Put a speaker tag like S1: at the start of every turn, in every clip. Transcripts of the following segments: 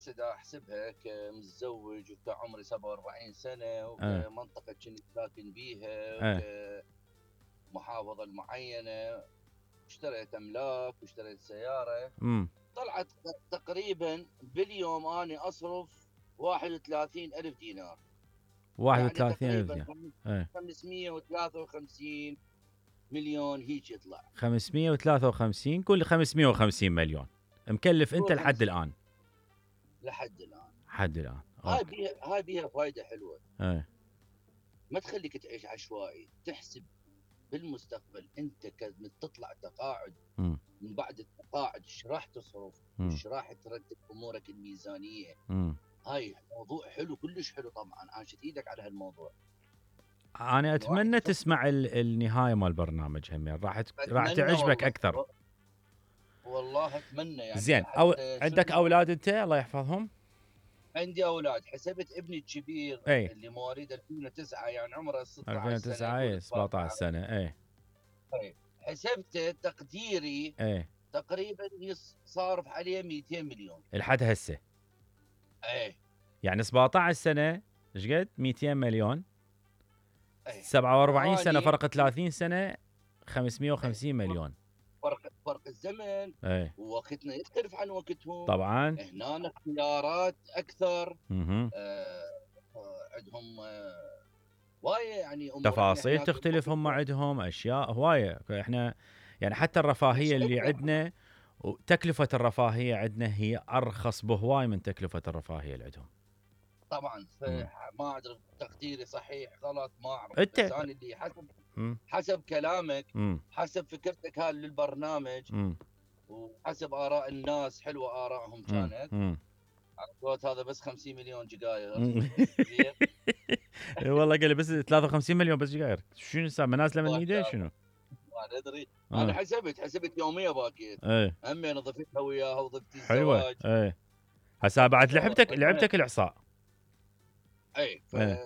S1: إذا أحسبها كمتزوج وكعمري 47 سنة
S2: ايه
S1: وكمنطقة كنت ساكن بيها
S2: ايه
S1: وكمحافظة معينة، اشتريت أملاك واشتريت سيارة،
S2: امم
S1: طلعت تقريبا باليوم أنا أصرف 31 ألف دينار. يعني
S2: 31,000
S1: تقريبا
S2: دينار. ايه
S1: 553 مليون هيك يطلع.
S2: 553، قول 550 مليون مكلف انت
S1: قول
S2: لحد
S1: 50
S2: الان.
S1: لحد الآن.
S2: لحد الان
S1: هاي
S2: اوكي.
S1: بيها هاي بيها فايدة حلوة،
S2: ايه
S1: ما تخليك تعيش عشوائي، تحسب بالمستقبل. انت من تطلع تقاعد،
S2: امم
S1: من بعد التقاعد ايش راح تصرف
S2: امم
S1: وايش راح ترتب امورك الميزانيه.
S2: امم
S1: هاي موضوع حلو، كلش حلو. طبعا انا شد ايدك على هالموضوع.
S2: انا
S1: ان واحد
S2: اتمنى
S1: يفكر.
S2: تسمع النهايه مال البرنامج همين، راح
S1: اتمنى
S2: تعجبك
S1: والله،
S2: اكثر.
S1: والله اتمنى يعني
S2: زين، او
S1: حتى
S2: عندك
S1: شنو.
S2: اولاد انت الله يحفظهم؟
S1: عندي اولاد. حسبت ابني الكبير
S2: اي
S1: اللي مواليد 2009، يعني عمره 16 سنه،
S2: 2009،
S1: قول
S2: اي 17
S1: 17.
S2: سنه. اي
S1: طيب حسبته تقديري
S2: اي
S1: تقريبا صارف عليه 200 مليون.
S2: لحد هسه
S1: ايه.
S2: يعني 17 سنه ايش قد 200 مليون؟
S1: ايه.
S2: 47 سنه
S1: فاني
S2: فرق 30 سنه 550 مليون.
S1: فرق الزمن
S2: اي
S1: ووقتنا يختلف عن وقتهم.
S2: طبعا.
S1: هنا اختيارات اكثر.
S2: اها
S1: عندهم وايه يعني امور احنا
S2: تفاصيل
S1: هناك
S2: تختلف، هم عندهم اشياء هوايه. احنا يعني حتى الرفاهيه اللي
S1: نشعرنا.
S2: عندنا وتكلفه الرفاهيه عندنا هي ارخص بهواي من تكلفه الرفاهيه اللي عندهم.
S1: طبعا
S2: مم.
S1: ما ادري تقديري صحيح غلط ما اعرف، بس
S2: انت
S1: انا اللي
S2: مم.
S1: حسب كلامك،
S2: مم.
S1: حسب فكرتك هاي للبرنامج،
S2: مم.
S1: وحسب اراء الناس حلوه ارائهم
S2: مم.
S1: كانت.
S2: مم.
S1: قلت هذا بس 50 مليون جقاير.
S2: مم.
S1: زين.
S2: والله قال لي بس 53 مليون بس جاير، شنو صار منازله من
S1: ما
S2: ايده
S1: شاء الله.
S2: شنو؟
S1: ما ندري. انا
S2: اه
S1: حسبت يوميه باكيت.
S2: ايه
S1: همين انا ضفتها وياها وضفت
S2: حلوه
S1: الزواج.
S2: ايه. هسا بعد
S1: تصور المهم.
S2: لعبتك الاحصاء.
S1: اي
S2: ايه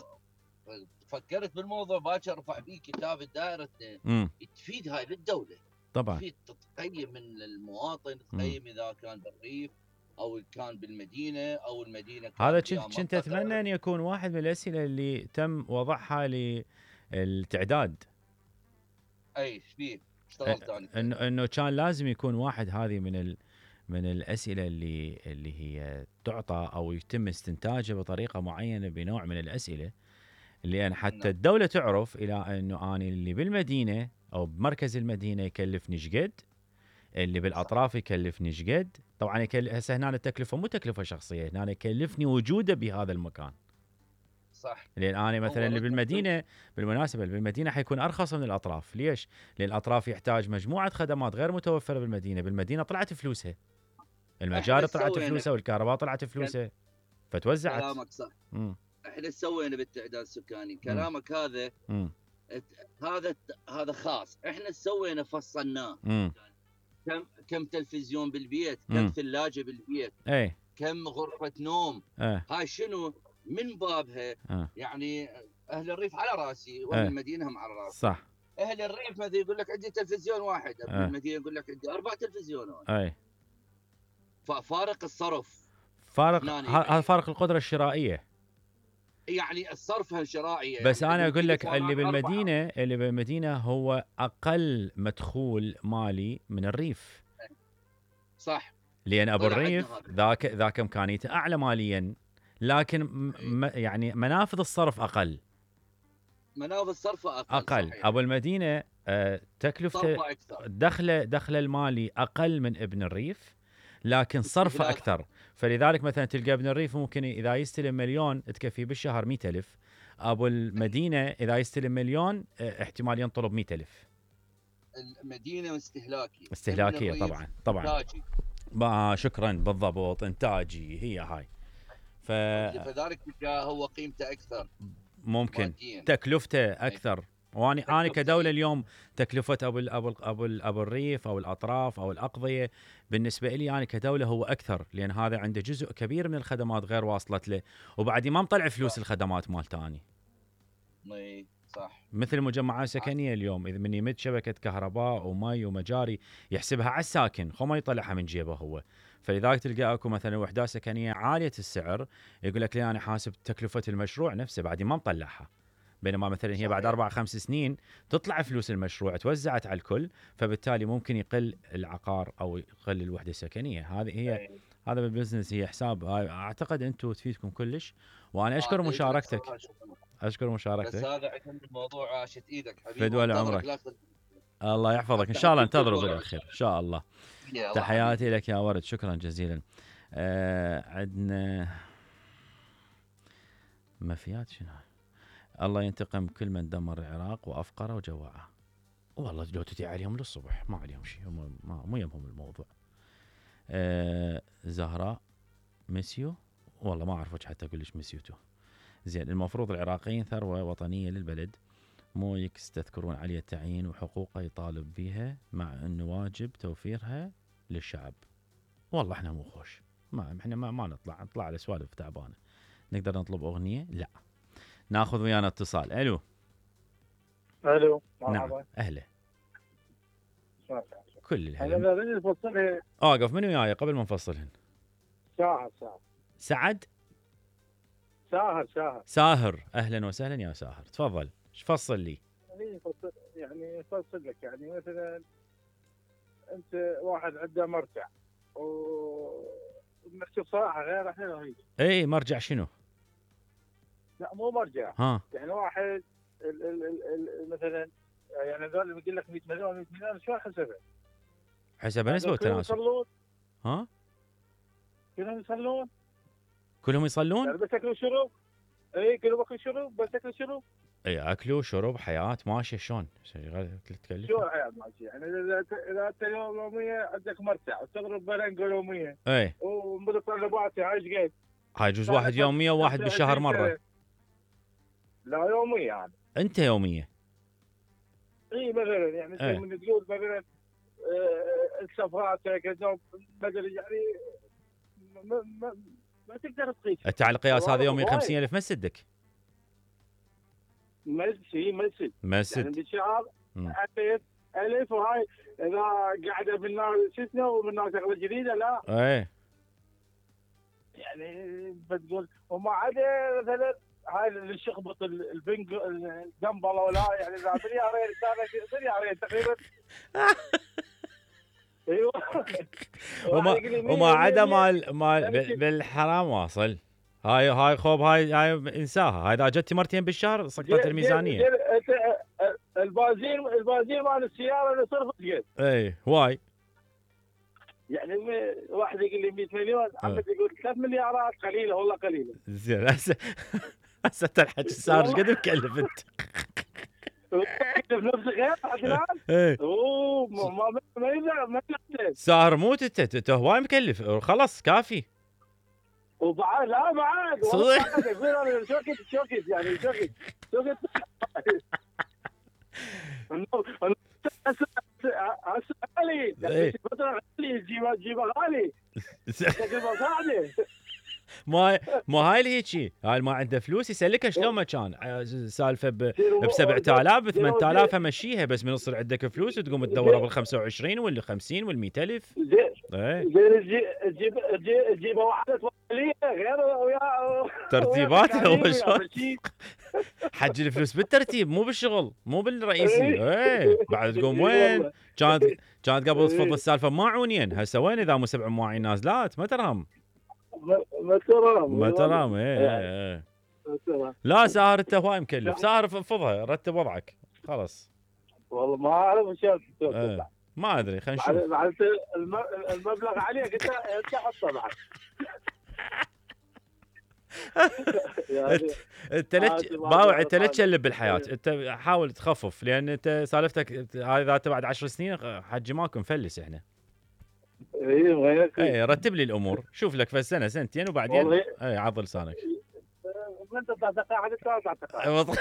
S1: فكرت بالموضوع باكر ارفع بيه كتاب الدائره.
S2: امم
S1: تفيد هاي للدوله،
S2: طبعا.
S1: تفيد تقيم من المواطن،
S2: امم
S1: تقيم اذا كان بالريف او كان بالمدينه او المدينه
S2: هذا
S1: كانت وياه
S2: كنت اتمنى
S1: منطقه.
S2: ان يكون واحد من الاسئله اللي تم وضعها للتعداد.
S1: اي ايش فيه؟ اشتغلت انا
S2: انه
S1: تعداد.
S2: كان لازم يكون واحد هذه من الاسئله اللي هي تعطى او يتم استنتاجها بطريقه معينه بنوع من الاسئله، لان حتى
S1: نعم.
S2: الدوله تعرف الى انه اني اللي بالمدينه او بمركز المدينه يكلفني شقد، اللي
S1: صح.
S2: بالاطراف يكلفني شقد. طبعا هسه هنا التكلفه مو تكلفه شخصيه، هنا يكلفني وجوده بهذا المكان.
S1: صح.
S2: لان انا مثلا
S1: هو
S2: اللي
S1: رد فعل.
S2: بالمدينه، بالمناسبه اللي بالمدينه حيكون ارخص من الاطراف. ليش؟ لان الاطراف يحتاج مجموعه خدمات غير متوفره بالمدينه. بالمدينه طلعت فلوسها،
S1: احنا
S2: المجاري طلعت
S1: سوينا
S2: فلوسها والكهرباء طلعت
S1: كان
S2: فلوسها، فتوزعت.
S1: كلامك صح.
S2: امم
S1: احنا سوينا بالتعداد السكاني
S2: امم
S1: كلامك هذا.
S2: امم
S1: هذا هذا خاص. احنا سوينا فصلناه.
S2: امم
S1: كم تلفزيون بالبيت، كم
S2: امم
S1: ثلاجه بالبيت،
S2: ايه
S1: كم غرفه نوم.
S2: ايه
S1: هاي شنو من بابها.
S2: اه
S1: يعني اهل الريف على راسي واهل
S2: ايه
S1: المدينه هم على راسي.
S2: صح.
S1: اهل الريف مثلا يقول لك عندي تلفزيون واحد، ابن
S2: ايه
S1: المدينه يقول لك عندي 4 تلفزيونات.
S2: ايه
S1: ففارق الصرف
S2: فارق،
S1: هنا
S2: هذا
S1: يبين.
S2: فارق القدره الشرائيه.
S1: يعني الصرف الشرائيه،
S2: بس
S1: يعني
S2: انا
S1: عندهم
S2: اقول لك
S1: تليفونات 4.
S2: اللي بالمدينه هو اقل مدخول مالي من الريف.
S1: صح.
S2: لان ابو
S1: طلع عندنا
S2: الريف
S1: هذا.
S2: ذاك امكانيته اعلى ماليا، لكن
S1: إيه.
S2: يعني منافذ الصرف اقل.
S1: منافذ صرفه اقل.
S2: اقل
S1: صحيح.
S2: ابو المدينه تكلفته،
S1: صرفه اكثر.
S2: دخله المالي اقل من ابن الريف، لكن صرفه
S1: استهلاك.
S2: اكثر. فلذلك مثلا تلقى ابن الريف ممكن اذا يستلم مليون تكفي بالشهر 100,000. ابو المدينه اذا يستلم مليون احتمال ينطلب 100,000.
S1: المدينه استهلاكي، ابن
S2: استهلاكيه
S1: الريف
S2: طبعا طبعا.
S1: انتاجي.
S2: ما شكرا بالضبط، انتاجي هي هاي.
S1: فذلك هو قيمته اكثر
S2: فممكن
S1: ماديا.
S2: تكلفته
S1: أي.
S2: اكثر. وانا
S1: تكلفته
S2: كدوله
S1: اي.
S2: اليوم تكلفه ابو الريف او الاطراف او الاقضيه بالنسبه لي انا كدوله هو اكثر، لان هذا عنده جزء كبير من الخدمات غير واصلت له، وبعدي ما مطلع فلوس
S1: صح.
S2: الخدمات مالته اني.
S1: اي صح.
S2: مثل المجمعات السكنيه اليوم، اذا من يمد شبكه كهرباء ومي ومجاري يحسبها على الساكن، خو ما يطلعها من جيبه هو. فلذلك تلقى اكو مثلا وحدات سكنيه عاليه السعر، يقول لك لي انا حاسب تكلفه المشروع نفسه بعدين ما مطلعها، بينما مثلا هي بعد
S1: صحيح.
S2: 4-5 سنين تطلع فلوس المشروع توزعت على الكل، فبالتالي ممكن يقل العقار او يقل الوحده السكنيه. هذه هي،
S1: إيه.
S2: هذا بالبزنس هي حساب. اعتقد انتم تفيدكم كلش، وانا اشكر
S1: أدعي لك
S2: مشاركتك،
S1: صراحة، شكراً.
S2: اشكر
S1: بس
S2: مشاركتك.
S1: هذا عشان الموضوع عاشت ايدك حبيبي،
S2: فدوى
S1: وانتظرك
S2: عمرك،
S1: لا
S2: الله يحفظك، ان
S1: افتح
S2: شاء الله انتظروا
S1: التلفزيون
S2: بالاخير ان شاء الله.
S1: يا الله
S2: تحياتي
S1: حبيبي.
S2: لك يا ورد، شكرا جزيلا. عندنا مفيات شنو؟ الله ينتقم كل من دمر العراق وافقره وجوعه. والله لو تتي عليهم للصبح ما عليهم شيء، هم مو يمهم الموضوع. زهراء مسيو، والله ما اعرف وجه حتى اقول ليش مسيوتو. زين، المفروض العراقيين ثروه وطنيه للبلد، مو يستذكرون عليه التعيين وحقوقه يطالب بيها، مع انه واجب توفيرها للشعب. والله احنا مو خوش، ما احنا ما نطلع على سوالف تعبانه. نقدر نطلب اغنيه؟ لا. ناخذ ويانا اتصال. الو.
S3: الو
S2: نعم،
S3: مرحبا.
S2: اهلا. كل
S3: انا
S2: الهلا.
S3: اريد افصلها.
S2: اوقف من وياي قبل ما نفصلهن.
S3: ساهر
S2: سعد
S3: ساهر
S2: ساهر، اهلا وسهلا يا ساهر، تفضل ايش فصل لي؟
S3: اريد افصل، يعني افصل لك، يعني مثلا انت واحد عنده مرجع ونكتب صراحه غير احنا رهيب.
S2: اي مرجع شنو؟
S3: لا مو مرجع،
S2: ها،
S3: يعني واحد مثلا، يعني هذول اللي بيقول لك 100 مليون 100 مليون شو حسبه؟
S2: حسب
S3: يعني
S2: نسبه
S3: كلهم
S2: وتناسب.
S3: يصلون،
S2: ها،
S3: كلهم يصلون،
S2: كلهم
S3: يعني
S2: يصلون؟
S3: بس اكل وشرب. اي كلهم اكل وشرب، بس اكل وشرب.
S2: اي اكلوا شرب حياه ماشيه شلون؟ تكلف.
S3: شو الحياه ماشي؟ يعني اذا انت يوميه عندك مرتع وتضرب بلنقه يوميه
S2: اي
S3: ومتطلباتها عايش قد؟
S2: هاي يجوز واحد يوميه وواحد بالشهر مره.
S3: لا يوميه يعني.
S2: انت يوميه؟
S3: اي مثلا يعني
S2: إيه.
S3: من تقول مثلا سفراتك مثلا يعني ما تقدر تقيس.
S2: انت على القياس هذا يوميا
S3: وايد.
S2: 50,000 ما تسدك.
S3: مسد
S2: مسد.
S3: يعني بالشهر
S2: مم.
S3: 1000 وهاي اذا قاعده بالناس شو اسمه وبالناس شغله جديده لا.
S2: ايه
S3: يعني بتقول وما عدا مثلا هاي اللي شخبط البنج الدمبله ولا يعني اذا مليارين كان مليارين تقريبا. ايوه.
S2: وما عدا مال بالحرام واصل. هاي خوب، هاي انساها. هاي اذا جتي مرتين بالشهر سقطت الميزانيه.
S3: البنزين مال السياره اللي صرفت قد.
S2: اي واي.
S3: يعني واحد يقول لي 100 مليون، عمك يقول 3 مليارات قليله والله قليله.
S2: زين هسه الحكي صار ايش قد مكلف انت؟
S3: بنفس غير عدنان.
S2: ايه
S3: اوه ما
S2: ساهر موت انت هواي مكلف، خلص كافي.
S3: وبعد لا بعد
S2: صدق؟
S3: شوكت يعني شوكت هسه غالي،
S2: إيه.
S3: فتره غالي جيبه غالي لكن مساعده.
S2: ما هاي اللي هيجي، هاي ما عنده فلوس يسلكها شلون ما كان. سالفه ب 7000 ب 8000 امشيها، بس من يصير عندك فلوس وتقوم تدورها بال 25 وال 50 وال 100,000.
S3: زين تجيب واحده توكليه غير ويا
S2: ترتيبات اول شيء. حج الفلوس بالترتيب مو بالشغل مو بالرئيسي. ايه بعد تقوم وين؟ كانت قبل تفضل السالفه بماعونين، هسه وين اذا مو 7 مواعين نازلات ما ترهم. ما ترام. ايه لا ساهر انت هواي مكلف. ساهر فضها رتب وضعك خلاص.
S3: والله ما اعرف شو
S2: ما ادري خلينا نشوف.
S3: بعد المبلغ عليك انت حطه بعد.
S2: انت باوع، انت لا تشلب بالحياه، انت حاول تخفف، لان انت سالفتك هذا بعد 10 سنين حجي ماكو مفلس احنا. اي رتب لي الامور، شوف لك في سنه سنتين وبعدين اي عض لسانك.
S3: انت تقاعد انت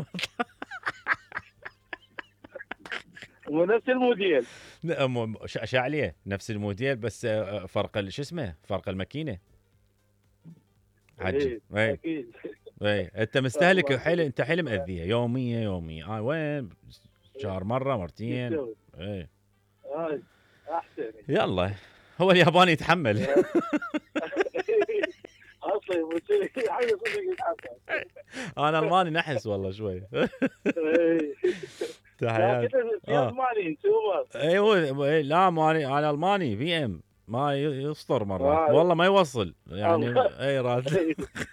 S3: ونفس الموديل
S2: شعليه نفس الموديل، بس فرق شو اسمه، فرق الماكينه حجي.
S3: اكيد.
S2: اي انت مستهلك حيل، انت حيل مأذيه يوميه وين شهر مره مرتين. اي
S3: احسن.
S2: يلا هو الياباني يتحمل.
S3: اصلي وشي حاجه صدق يتحمل.
S2: انا الماني نحس والله شوي. تحياتي.
S3: في الماني سوبر.
S2: ايوه لا ماني، انا الماني بي ام ما يسطر مرات والله ما يوصل يعني. اي راسي.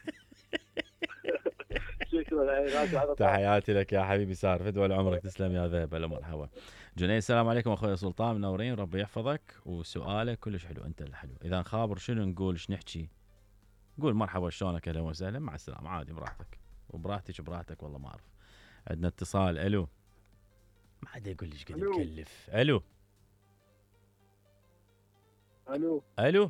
S3: شكرا.
S2: تحياتي لك يا حبيبي سار، فدوى لعمرك، تسلم يا ذهب. هلا مرحبا. جنيد السلام عليكم اخوي سلطان، منورين، ربي يحفظك. وسؤالك كلش حلو، انت الحلو. اذا نخابر شنو نقول، ايش نحكي؟ قول مرحبا شلونك، اهلا وسهلا، مع السلامه، عادي براحتك وبراحتك والله ما اعرف. عندنا اتصال. الو. ما عاد يقول لي ايش قد مكلف. الو
S3: الو
S2: الو.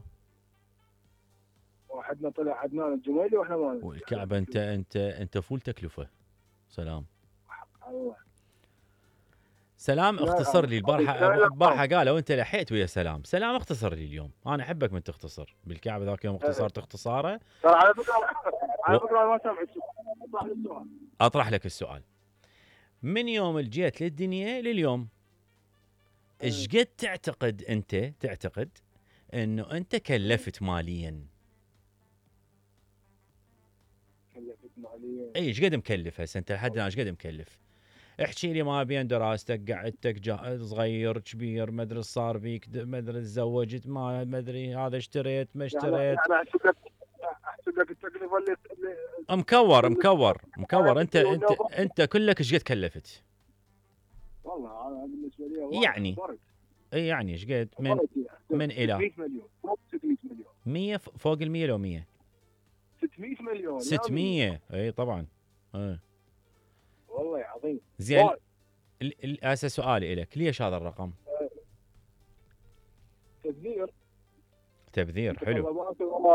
S3: واحدنا طلع عدنان الجميلي واحنا ما
S2: والكعبه انت فول تكلفه. سلام.
S3: الله.
S2: سلام اختصر لي البارحه قالوا انت لحيت ويا سلام. سلام اختصر لي اليوم، انا احبك من تختصر. بالكعبه ذاك يوم اختصرت اختصاره.
S3: ترى على فكره ما سمعت.
S2: اطرح لك السؤال. من يوم جيت للدنيا لليوم ايش قد تعتقد انه انت كلفت ماليا؟ اي ايش قد مكلف هسه انت لحد الان؟ ايش قد مكلف؟ احكي لي ما بين دراستك، قعدتك، صغير كبير، ما ادري صار فيك، ما ادري تزوجت، ما ادري هذا اشتريت ما اشتريت.
S3: يعني احسب لك التكلفه اللي
S2: مكور. انت كلك ايش قد كلفت؟
S3: والله انا بالنسبه لي
S2: يعني اي يعني ايش قد من الى
S3: 600 مليون 600 مليون
S2: 100 فوق ال 100 لو 100
S3: 600 مليون
S2: 600. اي طبعا.
S3: والله عظيم.
S2: زين هسه سؤالي لك، ليش هذا الرقم؟ تبذير حلو.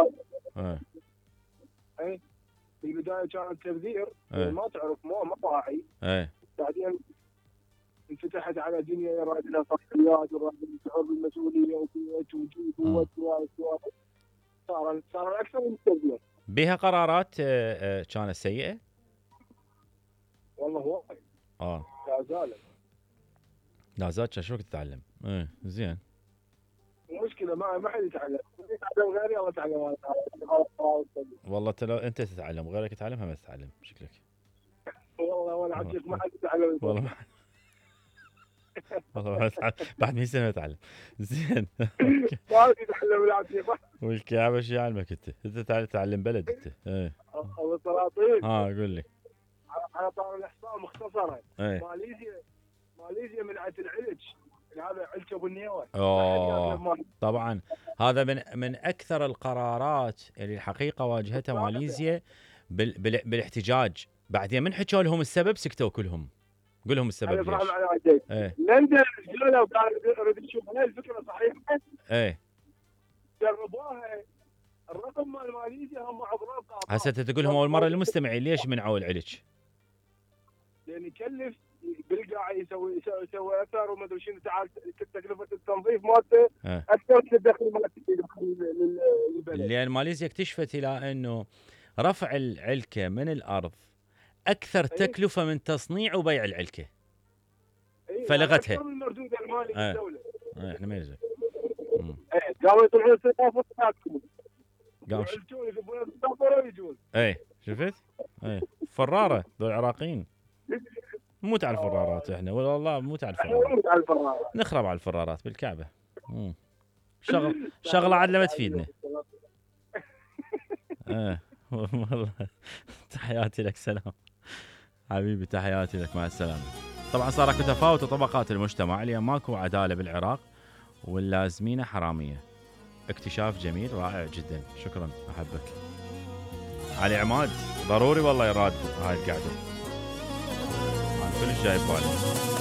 S3: اي في البدايه كان التبذير ما تعرف ما واعي. بعدين انفتحت على دنيا يراد لها صحيات وراد شعور بالمسؤوليه وبيت وجود وسوالف. صار اكثر من التبذير.
S2: بها قرارات كانت سيئه؟
S3: والله وايد.
S2: لا زالت شو تتعلم. زين.
S3: المشكله ما حد يتعلم غيري. الله يتعلم.
S2: والله انت تتعلم وغيرك يتعلم، ما تتعلم شكلك.
S3: والله وانا عجيك ما حد يتعلم.
S2: والله ما تتعلم بعد 100 سنه يتعلم. زين.
S3: ما يتعلم العجيك.
S2: والكعبه شو يعلمك انت تتعلم بلد انت.
S3: او السلاطين.
S2: قول لي.
S3: على طار الاحصاء مختصرا. ماليزيا منعت العلج، هذا علج ابو النيوه.
S2: طبعا هذا من اكثر القرارات اللي الحقيقه واجهتها ماليزيا بالاحتجاج. بعدين من حكوا لهم السبب سكتوا كلهم. قول لهم السبب ليش.
S3: لندن قالوا يريد يشوف هاي الفكره صحيحه. جربوها. الرقم مال ماليزيا هم اضراب.
S2: هسه تقول لهم اول مره للمستمعين ليش منعوا العلج؟
S3: لان يكلف بالقاع يسوي اثار وما ادري شنو. تعال تكلفه التنظيف مالته اكثر من الدخل مالته للبلد.
S2: لان ماليزيا اكتشفت الى انه رفع العلكه من الارض اكثر تكلفه من تصنيع وبيع العلكه. فلغتها.
S3: اكثر من المردود المالي للدوله.
S2: احنا ما يلزم.
S3: قاموا يطلعون الثقافه بتاعتكم.
S2: قاموا
S3: يجون السفر ويجون.
S2: شفت؟ فراره ذول العراقيين. مو على الفرارات احنا والله مو على الفرارات. نخرب على الفرارات بالكعبه. شغله عاد ما تفيدنا. والله. تحياتي لك. سلام حبيبي، تحياتي لك، مع السلامه. طبعا صار اكو تفاوت طبقات المجتمع، اليوم ماكو عداله بالعراق واللازمينه حراميه. اكتشاف جميل رائع جدا. شكرا، احبك. علي عماد ضروري والله يراد هاي القعده. كلش جاي ببالي.